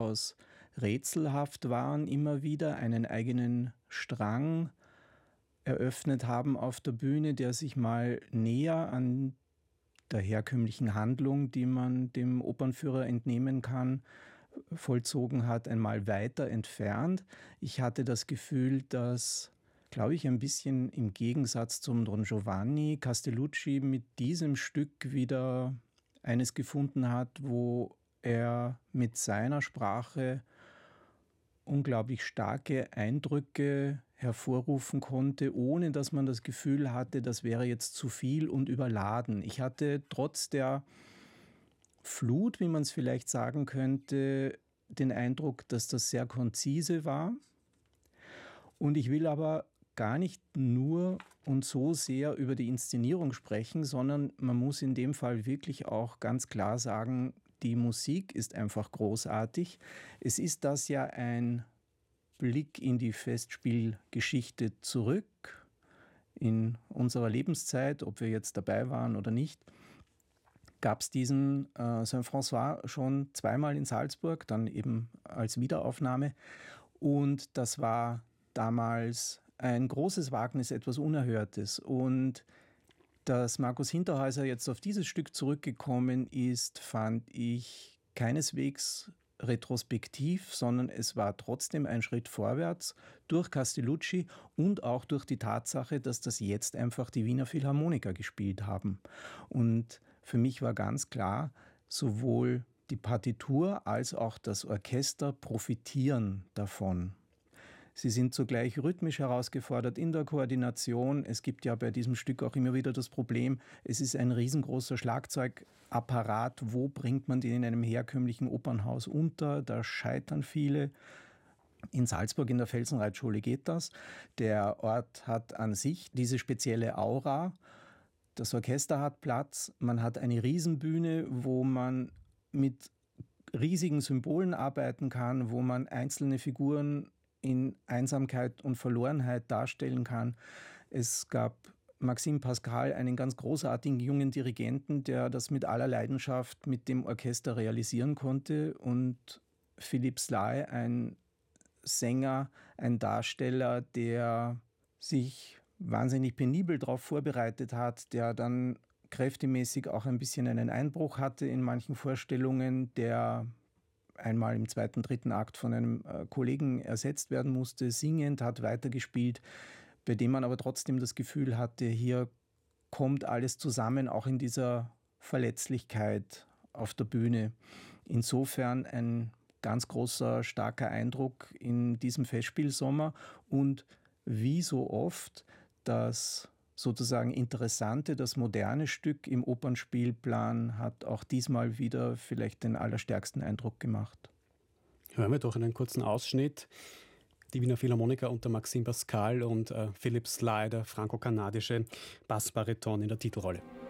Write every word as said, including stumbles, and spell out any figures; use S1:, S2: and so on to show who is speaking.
S1: durchaus rätselhaft waren, immer wieder einen eigenen Strang eröffnet haben auf der Bühne, der sich mal näher an der herkömmlichen Handlung, die man dem Opernführer entnehmen kann, vollzogen hat, einmal weiter entfernt. Ich hatte das Gefühl, dass, glaube ich, ein bisschen im Gegensatz zum Don Giovanni Castellucci mit diesem Stück wieder eines gefunden hat, wo er mit seiner Sprache unglaublich starke Eindrücke hervorrufen konnte, ohne dass man das Gefühl hatte, das wäre jetzt zu viel und überladen. Ich hatte trotz der Flut, wie man es vielleicht sagen könnte, den Eindruck, dass das sehr konzise war. Und ich will aber gar nicht nur und so sehr über die Inszenierung sprechen, sondern man muss in dem Fall wirklich auch ganz klar sagen, die Musik ist einfach großartig. Es ist das ja ein Blick in die Festspielgeschichte zurück, in unserer Lebenszeit, ob wir jetzt dabei waren oder nicht. Gab es diesen äh, Saint-François schon zweimal in Salzburg, dann eben als Wiederaufnahme. Und das war damals ein großes Wagnis, etwas Unerhörtes. Und dass Markus Hinterhäuser jetzt auf dieses Stück zurückgekommen ist, fand ich keineswegs retrospektiv, sondern es war trotzdem ein Schritt vorwärts durch Castellucci und auch durch die Tatsache, dass das jetzt einfach die Wiener Philharmoniker gespielt haben. Und für mich war ganz klar, sowohl die Partitur als auch das Orchester profitieren davon. Sie sind zugleich rhythmisch herausgefordert in der Koordination. Es gibt ja bei diesem Stück auch immer wieder das Problem, es ist ein riesengroßer Schlagzeugapparat. Wo bringt man den in einem herkömmlichen Opernhaus unter? Da scheitern viele. In Salzburg in der Felsenreitschule geht das. Der Ort hat an sich diese spezielle Aura. Das Orchester hat Platz. Man hat eine Riesenbühne, wo man mit riesigen Symbolen arbeiten kann, wo man einzelne Figuren in Einsamkeit und Verlorenheit darstellen kann. Es gab Maxime Pascal, einen ganz großartigen jungen Dirigenten, der das mit aller Leidenschaft mit dem Orchester realisieren konnte. Und Philipp Sly, ein Sänger, ein Darsteller, der sich wahnsinnig penibel darauf vorbereitet hat, der dann kräftemäßig auch ein bisschen einen Einbruch hatte in manchen Vorstellungen, der einmal im zweiten, dritten Akt von einem äh, Kollegen ersetzt werden musste, singend, hat weitergespielt, bei dem man aber trotzdem das Gefühl hatte, hier kommt alles zusammen, auch in dieser Verletzlichkeit auf der Bühne. Insofern ein ganz großer, starker Eindruck in diesem Festspielsommer und wie so oft das sozusagen Interessante, das moderne Stück im Opernspielplan hat auch diesmal wieder vielleicht den allerstärksten Eindruck gemacht.
S2: Hören wir doch einen kurzen Ausschnitt. Die Wiener Philharmoniker unter Maxime Pascal und äh, Philipp Sly, der franco-kanadische Bassbariton in der Titelrolle.